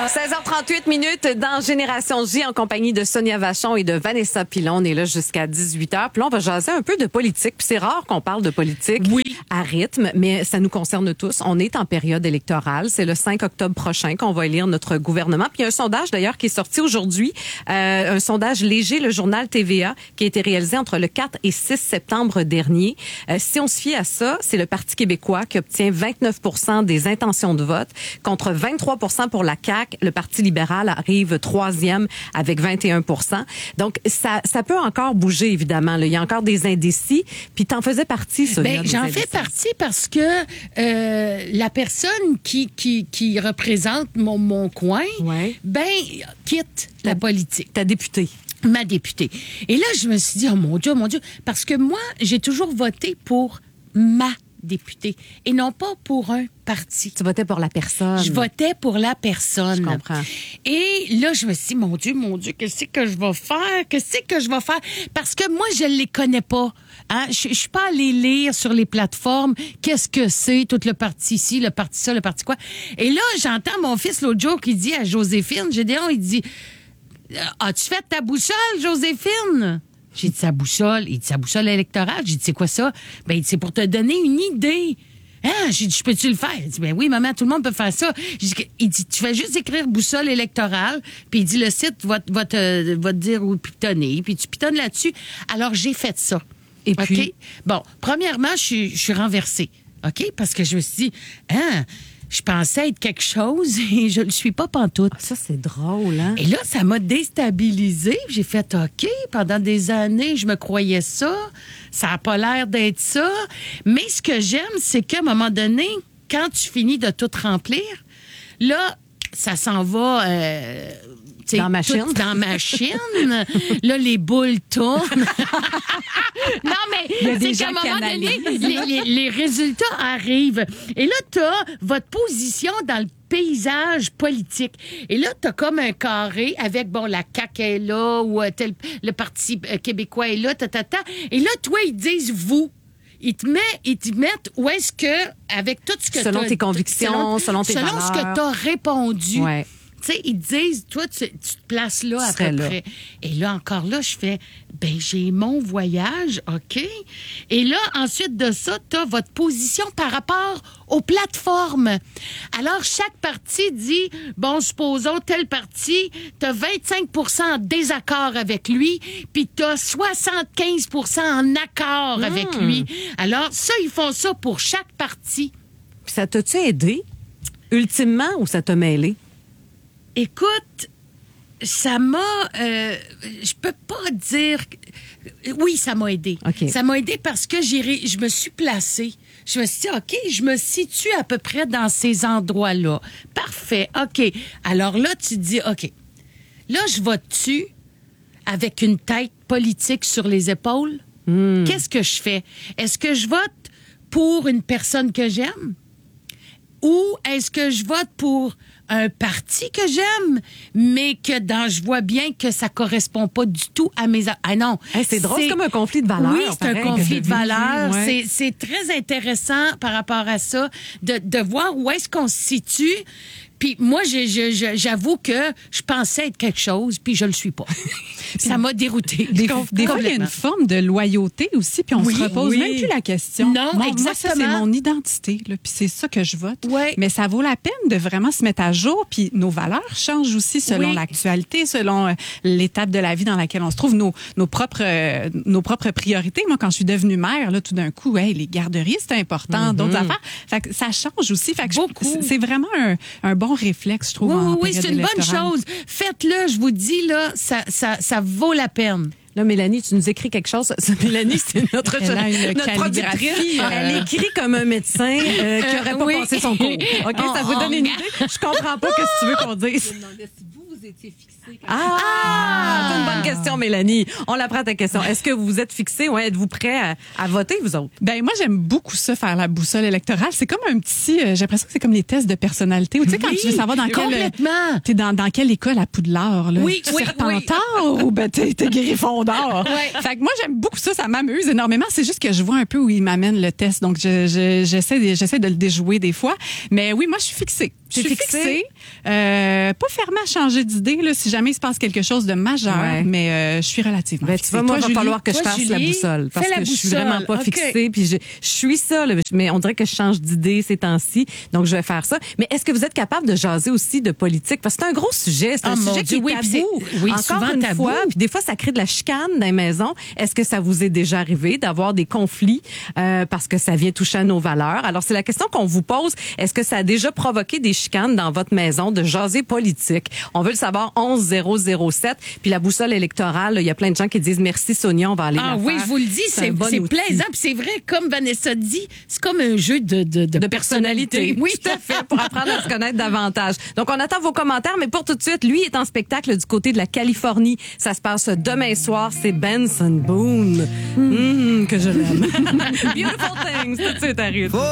16h38 minutes dans Génération J en compagnie de Sonia Vachon et de Vanessa Pilon. On est là jusqu'à 18h. Puis là, on va jaser un peu de politique. Puis c'est rare qu'on parle de politique à rythme, mais ça nous concerne tous. On est en période électorale. C'est le 5 octobre prochain qu'on va élire notre gouvernement. Puis il y a un sondage d'ailleurs qui est sorti aujourd'hui, un sondage léger, le journal TVA, qui a été réalisé entre le 4 et 6 septembre dernier. Si on se fie à ça, c'est le Parti québécois qui obtient 29% des intentions de vote contre 23% pour la CAQ. Le Parti libéral arrive troisième avec 21%. Donc, ça peut encore bouger, évidemment. Là. Il y a encore des indécis. Puis, t'en faisais partie, Sonia. J'en fais partie parce que la personne qui représente mon coin, quitte la politique. Ta députée. Ma députée. Et là, je me suis dit, oh mon Dieu, parce que moi, j'ai toujours voté pour ma députée et non pas pour un parti. Tu votais pour la personne. Je votais pour la personne. Je comprends. Et là, je me suis dit, mon Dieu, qu'est-ce que je vais faire? Parce que moi, je les connais pas. Hein? Je suis pas allée lire sur les plateformes qu'est-ce que c'est, tout le parti ici, le parti ça, le parti quoi. Et là, j'entends mon fils l'autre jour qui dit à Joséphine, Gédéon, il dit, as-tu fait ta boussole, Joséphine? J'ai dit, sa boussole. Il dit, sa boussole électorale. J'ai dit, c'est quoi ça? Ben, il dit, c'est pour te donner une idée. Hein? J'ai dit, je peux-tu le faire? Il dit, ben oui, maman, tout le monde peut faire ça. Il dit, tu fais juste écrire boussole électorale, puis il dit, le site va te dire où pitonner, puis tu pitonnes là-dessus. Alors, j'ai fait ça. Et puis? Okay? Bon, premièrement, je suis renversée. OK? Parce que je me suis dit, je pensais être quelque chose et je le suis pas pantoute. Ça, c'est drôle, hein? Et là, ça m'a déstabilisée. J'ai fait OK. Pendant des années, je me croyais ça. Ça n'a pas l'air d'être ça. Mais ce que j'aime, c'est qu'à un moment donné, quand tu finis de tout remplir, là, ça s'en va... dans ma machine. Dans ma machine. Là, les boules tournent. Non, mais c'est qu'à un moment donné, les résultats arrivent. Et là, t'as votre position dans le paysage politique. Et là, t'as comme un carré avec, la CAQ est là, ou le Parti québécois est là, Et là, toi, ils disent « vous ». Ils te mettent où est-ce que, avec tout ce que selon tes convictions, selon tes valeurs. Selon ce que t'as répondu. Ouais. Tu sais, ils disent, toi, tu te places là à peu près. Et là, encore là, je fais, j'ai mon voyage, OK. Et là, ensuite de ça, tu as votre position par rapport aux plateformes. Alors, chaque parti dit, supposons, tel parti, tu as 25% en désaccord avec lui, puis tu as 75% en accord avec lui. Alors, ça, ils font ça pour chaque parti. Puis ça t'a-tu aidé, ultimement, ou ça t'a mêlé? Écoute, ça m'a... je peux pas dire... Oui, ça m'a aidé. Okay. Ça m'a aidé parce que je me suis placée. Je me suis dit, OK, je me situe à peu près dans ces endroits-là. Parfait, OK. Alors là, tu te dis, OK, là, je vote-tu avec une tête politique sur les épaules? Qu'est-ce que je fais? Est-ce que je vote pour une personne que j'aime? Ou est-ce que je vote pour un parti que j'aime, mais que je vois bien que ça correspond pas du tout à mes... Ah non. C'est drôle, c'est comme un conflit de valeurs. Oui, c'est un conflit de valeurs. Ouais. C'est très intéressant par rapport à ça, de voir où est-ce qu'on se situe. Puis moi, j'avoue que je pensais être quelque chose, puis je le suis pas. Ça m'a déroutée. Des fois, il y a une forme de loyauté aussi, puis on se repose même plus la question. Non, moi, exactement. Moi, ça, c'est mon identité, là, puis c'est ça que je vote. Ouais. Mais ça vaut la peine de vraiment se mettre à jour, puis nos valeurs changent aussi selon l'actualité, selon l'étape de la vie dans laquelle on se trouve, nos propres priorités. Moi, quand je suis devenue mère, là, tout d'un coup, les garderies, c'est important, d'autres affaires. Fait que ça change aussi. Fait que c'est vraiment un bon réflexe, je trouve. Oui, c'est une bonne chose. Faites-le, je vous dis, là, ça vaut la peine. Là, Mélanie, tu nous écris quelque chose. Mélanie, c'est notre productrice. Elle écrit comme un médecin qui n'aurait pas passé son cours. OK, ça vous donne une idée? Je comprends pas ce que tu veux qu'on dise. Je me demandais si vous étiez fixé. C'est une bonne question, Mélanie. On la prend ta question. Est-ce que vous vous êtes fixé? Ouais, êtes-vous prêts à voter, vous autres? Moi, j'aime beaucoup ça, faire la boussole électorale. C'est comme un petit... j'ai l'impression que c'est comme les tests de personnalité. Tu sais, quand tu veux savoir dans complètement. T'es dans quelle école à Poudlard, là? Serpentard ou t'es Gryffondor? Fait que moi, j'aime beaucoup ça. Ça m'amuse énormément. C'est juste que je vois un peu où il m'amène le test. Donc, j'essaie de le déjouer des fois. Mais oui, moi, je suis fixée. Je suis fixée. Pas fermée à changer d'idée là, si jamais il se passe quelque chose de majeur, mais je suis relativement fixée. Tu vois, moi, il va Julie? falloir que je fasse la boussole parce que je suis vraiment pas fixée. Puis je suis ça, là, mais on dirait que je change d'idée ces temps-ci. Donc, je vais faire ça. Mais est-ce que vous êtes capable de jaser aussi de politique? Parce que c'est un gros sujet. C'est un sujet qui est tabou. Encore souvent une tabou. fois. Puis des fois, ça crée de la chicane dans les maisons. Est-ce que ça vous est déjà arrivé d'avoir des conflits parce que ça vient toucher à nos valeurs? Alors, c'est la question qu'on vous pose. Est-ce que ça a déjà provoqué des chicanes dans votre maison de jaser politique? On veut le savoir, 11-007. Puis la boussole électorale, il y a plein de gens qui disent merci Sonia, on va aller la faire. Oui, je vous le dis, c'est plaisant. Puis c'est vrai, comme Vanessa dit, c'est comme un jeu de personnalité. Oui, tout à fait, pour apprendre à se connaître davantage. Donc, on attend vos commentaires, mais pour tout de suite, lui est en spectacle du côté de la Californie. Ça se passe demain soir. C'est Benson Boone. Que je l'aime. Beautiful Things, tout de suite, arrive.